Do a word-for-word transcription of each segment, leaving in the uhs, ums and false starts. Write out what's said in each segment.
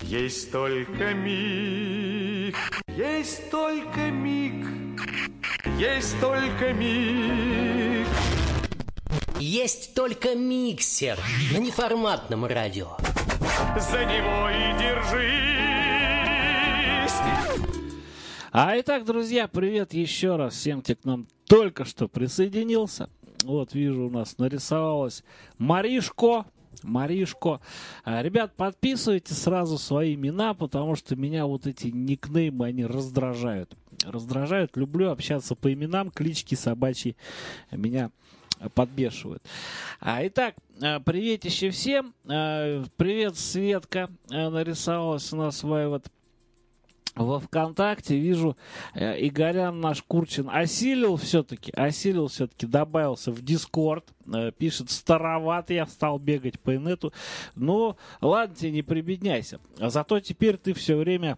Есть только миг, есть только миг, есть только миг. Есть только миксер на неформатном радио. За него и держись. А итак, друзья, привет еще раз всем, кто к нам только что присоединился. Вот вижу, у нас нарисовалась Маришко. Маришко. А, ребят, подписывайте сразу свои имена, потому что меня вот эти никнеймы, они раздражают. Раздражают, люблю общаться по именам, клички собачьи меня подбешивают. А, итак, приветище всем. А, привет, Светка. А, нарисовалась у нас вот во ВКонтакте. Вижу, э, Игорян наш Курчин осилил все-таки, осилил все-таки, добавился в Дискорд. Э, пишет, староват я стал бегать по инету. Ну, ладно тебе, не прибедняйся. А зато теперь ты все время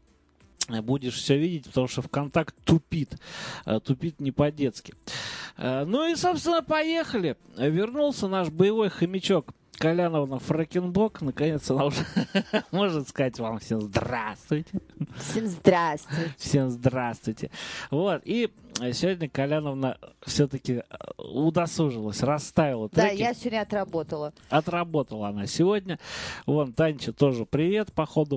будешь все видеть, потому что ВКонтакт тупит. Э, тупит не по-детски. Э, ну и, собственно, поехали. Вернулся наш боевой хомячок Коляновна Фракенбок. Наконец она уже может сказать вам всем здравствуйте. Всем здравствуйте. Всем здравствуйте. Вот, и сегодня Коляновна все-таки удосужилась, расставила треки. Да, я сегодня отработала. Отработала она сегодня. Вон, Танечка тоже привет, походу.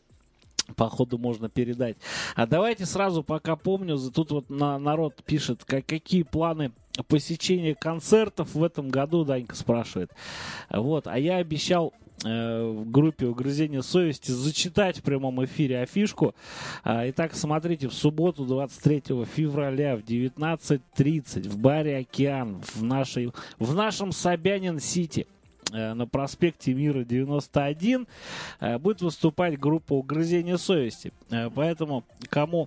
Походу можно передать. А давайте сразу, пока помню, тут вот на, народ пишет, как, какие планы посещения концертов в этом году, Данька спрашивает. Вот, а я обещал э, в группе «Угрызение совести» зачитать в прямом эфире афишку. А, итак, смотрите, в субботу, двадцать третьего февраля в девятнадцать тридцать в баре «Океан» в, нашей, в нашем Собянин-Сити на проспекте Мира девяносто один будет выступать группа «Угрызение совести». Поэтому кому,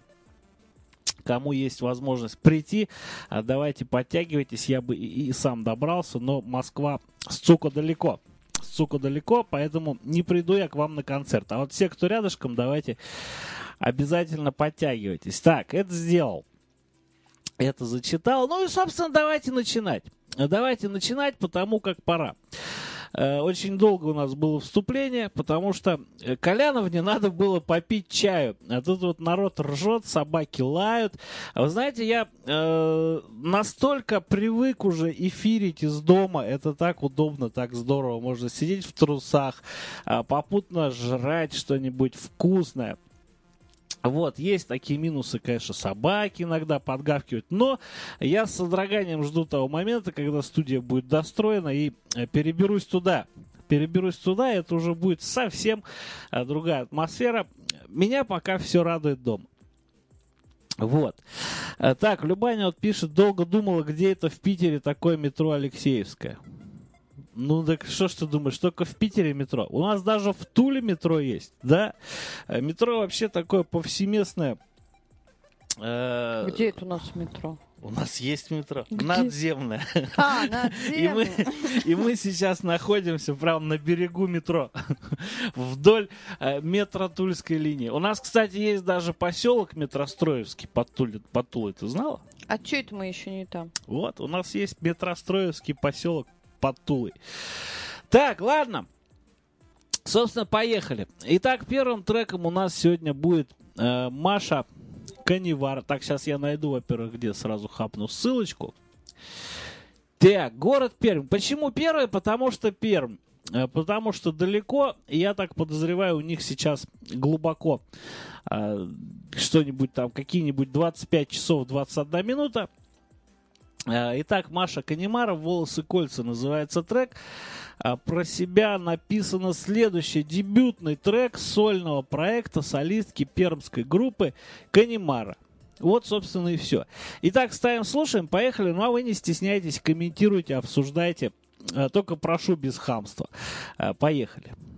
кому есть возможность прийти, давайте подтягивайтесь. Я бы и, и сам добрался, но Москва, сука, далеко. Сука, далеко, поэтому не приду я к вам на концерт. А вот все, кто рядышком, давайте обязательно подтягивайтесь. Так, это сделал. Это зачитал. Ну и, собственно, давайте начинать. Давайте начинать, потому как пора. Очень долго у нас было вступление, потому что Коляновне надо было попить чаю. А тут вот народ ржет, собаки лают. А вы знаете, я э, настолько привык уже эфирить из дома. Это так удобно, так здорово. Можно сидеть в трусах, попутно жрать что-нибудь вкусное. Вот, есть такие минусы, конечно, собаки иногда подгавкивают, но я с содроганием жду того момента, когда студия будет достроена, и переберусь туда. Переберусь туда, и это уже будет совсем другая атмосфера. Меня пока все радует дома. Вот. Так, Любаня вот пишет, долго думала, где это в Питере такое метро Алексеевское. Ну, так что ж ты думаешь, только в Питере метро? У нас даже в Туле метро есть, да? Метро вообще такое повсеместное. Э, Где это у нас метро? У нас есть метро. Где? Надземное. А, надземное. И мы, и мы сейчас находимся прямо на берегу метро. Вдоль э, метро Тульской линии. У нас, кстати, есть даже поселок Метростроевский под Тулей. Под Тулой. Ты знала? А что это мы еще не там? Вот, у нас есть Метростроевский поселок под Тулой. Так, ладно. Собственно, поехали. Итак, первым треком у нас сегодня будет э, Маша Каневара. Так, сейчас я найду, во-первых, где сразу хапну ссылочку. Так, город Пермь. Почему первый? Потому что Пермь. Э, потому что далеко, я так подозреваю, у них сейчас глубоко э, что-нибудь там, какие-нибудь двадцать пять часов двадцать одна минута. Итак, Маша Каневара, «Волосы кольца» называется трек. Про себя написано следующее. Дебютный трек сольного проекта солистки пермской группы Каневара. Вот, собственно, и все. Итак, ставим, слушаем, поехали. Ну, а вы не стесняйтесь, комментируйте, обсуждайте. Только прошу без хамства. Поехали.